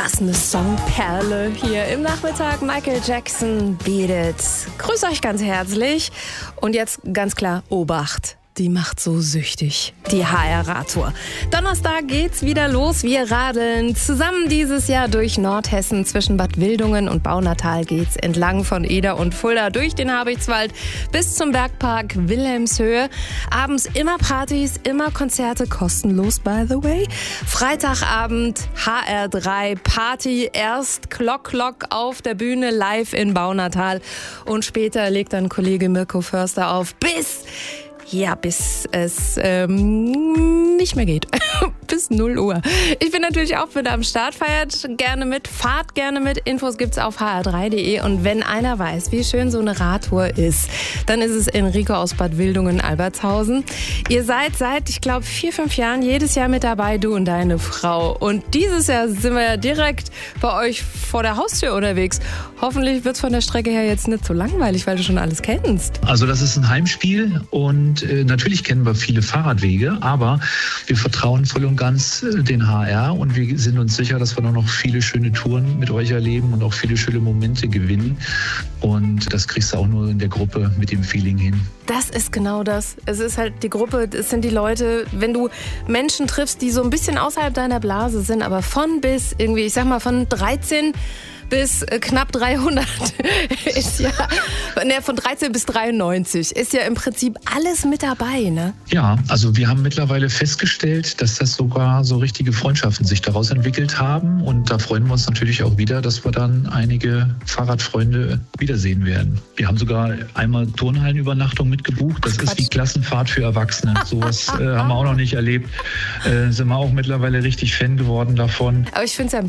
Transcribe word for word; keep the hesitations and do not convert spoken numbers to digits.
Was eine Songperle hier im Nachmittag. Michael Jackson, Beat It. Grüß euch ganz herzlich. Und jetzt ganz klar, Obacht. Die macht so süchtig, die H R-Radtour. Donnerstag geht's wieder los. Wir radeln zusammen dieses Jahr durch Nordhessen. Zwischen Bad Wildungen und Baunatal geht's entlang von Eder und Fulda durch den Habichtswald bis zum Bergpark Wilhelmshöhe. Abends immer Partys, immer Konzerte, kostenlos by the way. Freitagabend H R drei Party, erst Klock Klock auf der Bühne live in Baunatal und später legt dann Kollege Mirko Förster auf bis... Ja, bis es ähm, nicht mehr geht. Bis null Uhr. Ich bin natürlich auch wieder am Start. Feiert gerne mit, fahrt gerne mit. Infos gibt's auf h r drei punkt d e. Und wenn einer weiß, wie schön so eine Radtour ist, dann ist es Enrico aus Bad Wildungen-Albertshausen. Ihr seid seit, ich glaube, vier, fünf Jahren jedes Jahr mit dabei, du und deine Frau. Und dieses Jahr sind wir ja direkt bei euch vor der Haustür unterwegs. Hoffentlich wird's von der Strecke her jetzt nicht so langweilig, weil du schon alles kennst. Also das ist ein Heimspiel und äh, natürlich kennen wir viele Fahrradwege, aber wir vertrauen voll und ganz äh, den H R und wir sind uns sicher, dass wir noch viele schöne Touren mit euch erleben und auch viele schöne Momente gewinnen. Und das kriegst du auch nur in der Gruppe mit dem Feeling hin. Das ist genau das. Es ist halt die Gruppe, es sind die Leute, wenn du Menschen triffst, die so ein bisschen außerhalb deiner Blase sind, aber von bis irgendwie, ich sag mal von dreizehn bis knapp dreihundert ist ja, ne, von dreizehn bis dreiundneunzig ist ja im Prinzip alles mit dabei, ne? Ja, also wir haben mittlerweile festgestellt, dass das sogar so richtige Freundschaften sich daraus entwickelt haben und da freuen wir uns natürlich auch wieder, dass wir dann einige Fahrradfreunde wiedersehen werden. Wir haben sogar einmal Turnhallenübernachtung mitgebucht, das Ach, ist wie Klassenfahrt für Erwachsene. Sowas äh, haben wir auch noch nicht erlebt. Äh, sind wir auch mittlerweile richtig Fan geworden davon. Aber ich finde es ja